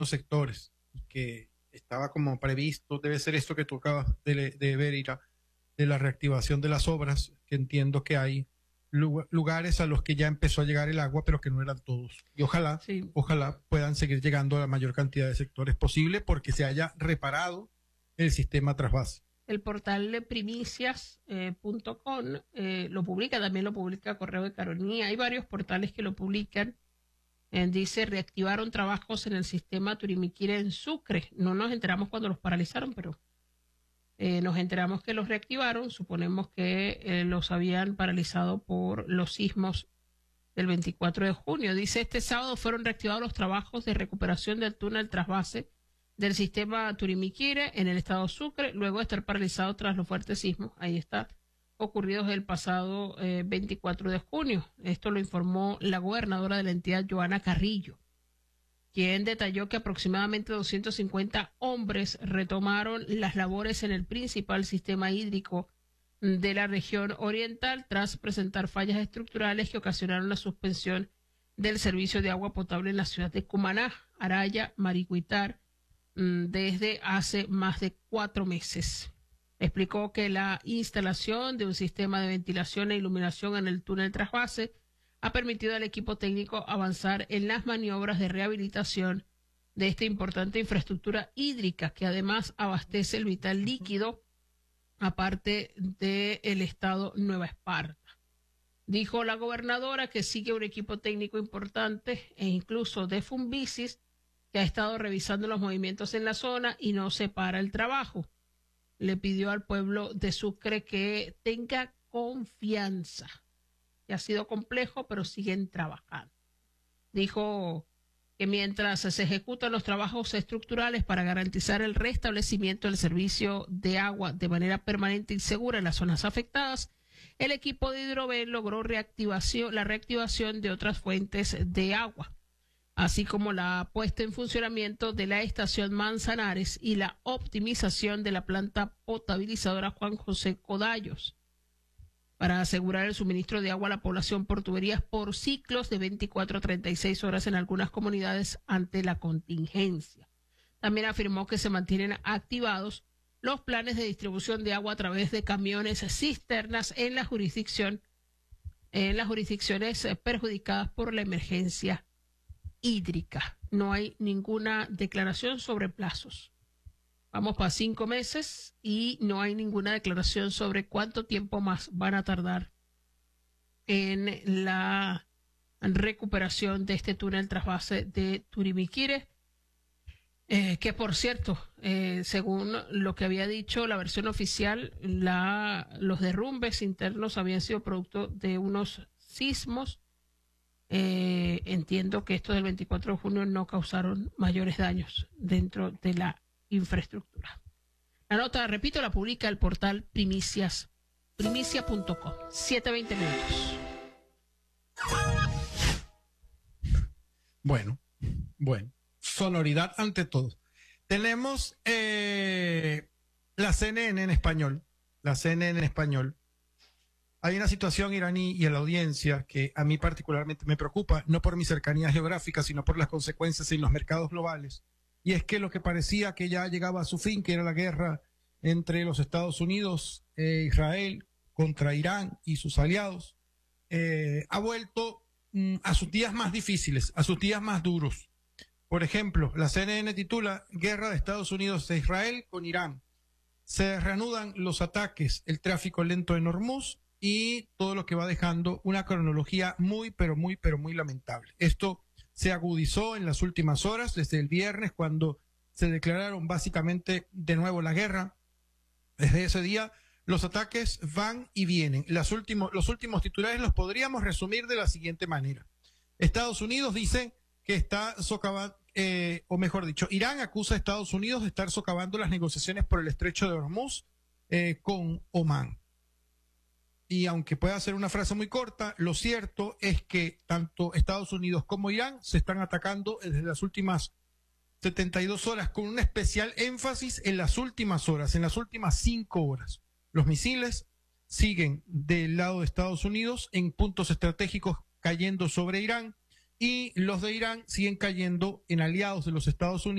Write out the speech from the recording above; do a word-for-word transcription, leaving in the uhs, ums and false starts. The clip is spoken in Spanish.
sectores, que estaba como previsto, debe ser esto que tú acabas de, de ver, Ira, de la reactivación de las obras, que entiendo que hay lugares a los que ya empezó a llegar el agua, pero que no eran todos. Y ojalá, sí. ojalá puedan seguir llegando a la mayor cantidad de sectores posible porque se haya reparado el sistema trasvase. El portal de primicias punto com eh, eh, lo publica, también lo publica Correo de Caronía. Hay varios portales que lo publican. Eh, dice, reactivaron trabajos en el sistema Turimiquire en Sucre. No nos enteramos cuando los paralizaron, pero eh, nos enteramos que los reactivaron. Suponemos que eh, los habían paralizado por los sismos del veinticuatro de junio. Dice, este sábado fueron reactivados los trabajos de recuperación del túnel trasvase del sistema Turimiquire en el estado Sucre, luego de estar paralizado tras los fuertes sismos. Ahí está, ocurridos el pasado eh, veinticuatro de junio. Esto lo informó la gobernadora de la entidad, Joana Carrillo, quien detalló que aproximadamente doscientos cincuenta hombres retomaron las labores en el principal sistema hídrico de la región oriental tras presentar fallas estructurales que ocasionaron la suspensión del servicio de agua potable en la ciudad de Cumaná, Araya, Maricuitar, desde hace más de cuatro meses. Explicó que la instalación de un sistema de ventilación e iluminación en el túnel trasvase ha permitido al equipo técnico avanzar en las maniobras de rehabilitación de esta importante infraestructura hídrica que además abastece el vital líquido aparte del estado Nueva Esparta. Dijo la gobernadora que sigue un equipo técnico importante e incluso de Fumbicis que ha estado revisando los movimientos en la zona y no se para el trabajo. Le pidió al pueblo de Sucre que tenga confianza. Que ha sido complejo, pero siguen trabajando. Dijo que mientras se ejecutan los trabajos estructurales para garantizar el restablecimiento del servicio de agua de manera permanente y segura en las zonas afectadas, el equipo de Hidroven logró reactivación, la reactivación de otras fuentes de agua, así como la puesta en funcionamiento de la estación Manzanares y la optimización de la planta potabilizadora Juan José Codallos, para asegurar el suministro de agua a la población por tuberías por ciclos de veinticuatro a treinta y seis horas en algunas comunidades ante la contingencia. También afirmó que se mantienen activados los planes de distribución de agua a través de camiones cisternas en la jurisdicción, en las jurisdicciones perjudicadas por la emergencia hídrica. No hay ninguna declaración sobre plazos. Vamos para cinco meses y no hay ninguna declaración sobre cuánto tiempo más van a tardar en la recuperación de este túnel trasvase de Turimiquire, eh, que por cierto, eh, según lo que había dicho la versión oficial, la, los derrumbes internos habían sido producto de unos sismos. Eh, entiendo que estos del veinticuatro de junio no causaron mayores daños dentro de la infraestructura. La nota, repito, la publica el portal primicias, primicia punto com. siete veinte minutos. Bueno, bueno. Sonoridad ante todo. Tenemos eh, la C N N en español. La C N N en español. Hay una situación iraní y en la audiencia que a mí particularmente me preocupa, no por mi cercanía geográfica, sino por las consecuencias en los mercados globales. Y es que lo que parecía que ya llegaba a su fin, que era la guerra entre los Estados Unidos e Israel contra Irán y sus aliados, eh, ha vuelto mm, a sus días más difíciles, a sus días más duros. Por ejemplo, la C N N titula Guerra de Estados Unidos e Israel con Irán. Se reanudan los ataques, el tráfico lento en Hormuz, y todo lo que va dejando una cronología muy, pero muy, pero muy lamentable. Esto se agudizó en las últimas horas, desde el viernes, cuando se declararon básicamente de nuevo la guerra. Desde ese día, los ataques van y vienen. Las últimos, los últimos titulares los podríamos resumir de la siguiente manera. Estados Unidos dice que está socavando, eh, o mejor dicho, Irán acusa a Estados Unidos de estar socavando las negociaciones por el estrecho de Hormuz eh, con Omán. Y aunque pueda ser una frase muy corta, lo cierto es que tanto Estados Unidos como Irán se están atacando desde las últimas setenta y dos horas, con un especial énfasis en las últimas horas, en las últimas cinco horas. Los misiles siguen del lado de Estados Unidos en puntos estratégicos cayendo sobre Irán, y los de Irán siguen cayendo en aliados de los Estados Unidos